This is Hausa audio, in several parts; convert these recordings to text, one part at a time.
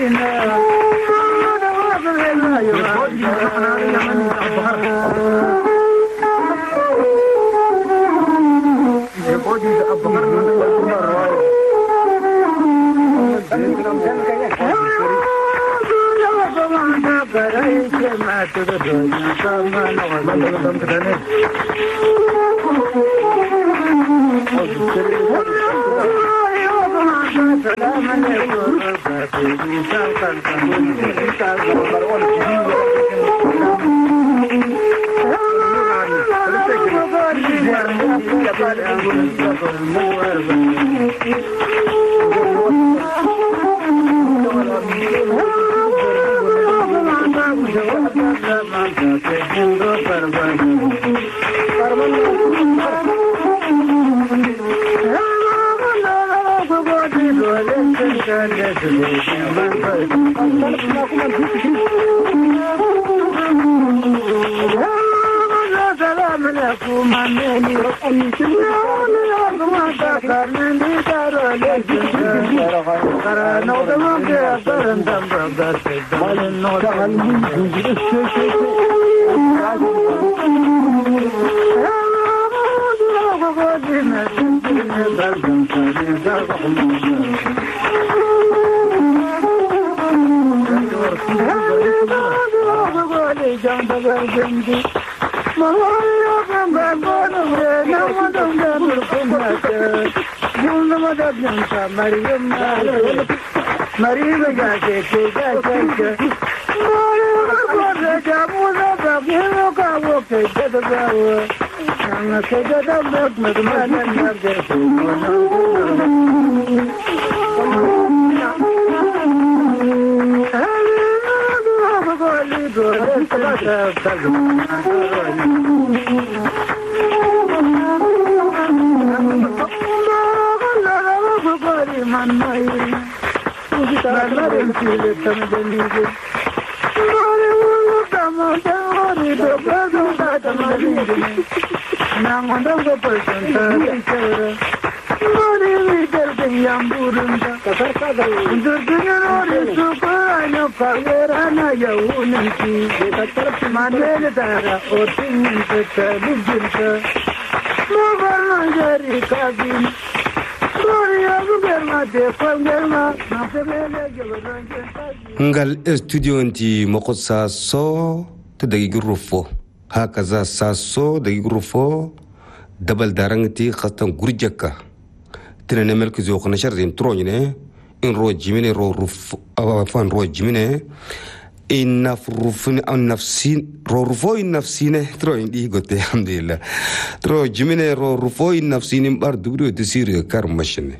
ngal studio anti mokosa so to dagi gurufo hakaza saso dagi gurufo dabal darangti khatan gurjaka tinene melki zo khana sharzin tronyne in ro jimine ro ruf afan ro jimine in nafrufun an nafsin ro rufo in nafsine tro indi gote alhamdulillah tro jimine ro rufo in nafsine bar dubru desir kar machine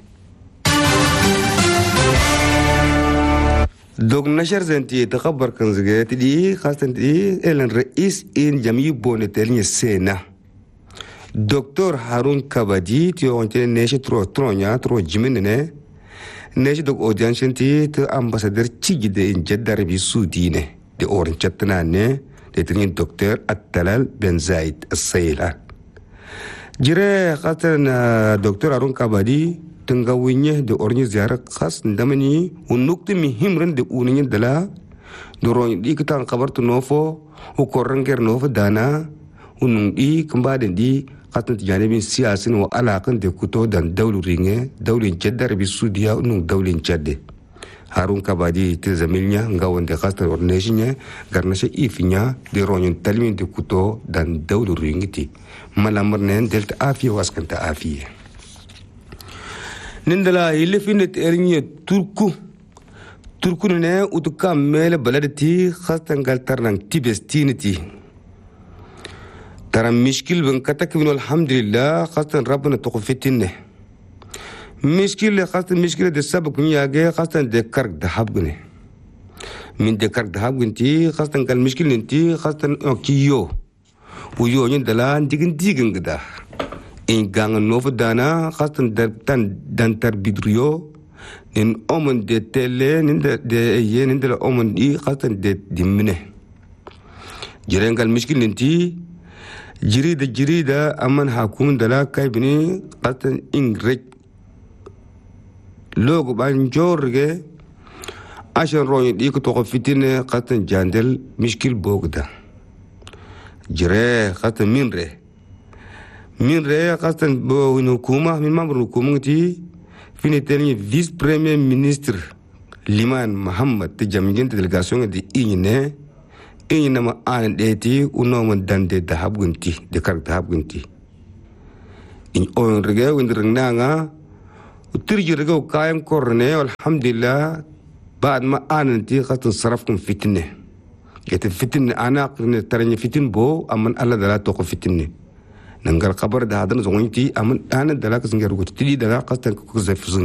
دوك نشر زنتي تخبر كان زغيت دي خاصتي الان رئيس ان جميع بونتلني سينا دكتور هارون كبادي تيو انت نيش ترونيا ترو جيمنه نيش دوك اوديانشنتي تو امباسادور تشيجي ان جدار بي سودينه دي اورن تشتنانه دي ترين دكتور التلال بن زايد السيلا جري خاطرنا دكتور هارون كبادي tengawinye de ornya ziara khas ndamani unukti mihimren de uninye dala doron di kitang kabar tu nofo u koranger nofo dana unung di kembali di katun tijane bin siasin wa alakan de kuto dan dawlu ringe dawlin jaddar bi sudia unung dawlin jadde Harun Kabadi te zamilnya ngawon de khas ornesinya garna se ifinya de ronyon talmin de kuto dan dawlu ringiti malamrnen delta afiya waskanta afiya nindala ilifine terinya turku ne utuka mele baladati khastan gal tarnang tibestiniti taram mishkil ben katak min alhamdulillah khastan rabbana tuqfitinne mishkil khastan mishkil de sabak nyaage khastan de karg de habgne min de karg de habgnti khastan gal mishkil ninti khastan kiyo uyo nindala digin gida in gang novo dana khastan dan tarbidrio nin omon de tele nin de yen de omon di khastan de dimne jirengal mishkil ninti jirida aman hakum dala kaybini khastan ingrej logo ban jorge ashan royin di ko to fitine qatan jandel mishkil bogda jire qatan minre qatan bo hukuma min membre hukuma ti fini telni vice premier ministre Liman Muhammad te jamigin delegation di igne ma an deti uno man dande da habgunti de kar da habgunti in on rege windrang nga utirji rege kayam korne alhamdulillah بعد ما أنا نتي خاطر صرفكم فتنة جت فتنة أنا قرن ترني فتن بو أمن الله دلا توقف فتنة ننقل خبر ده هذا نزوجتي أمن أنا دلا كسنجر قلت لي دلا قصدك كوزف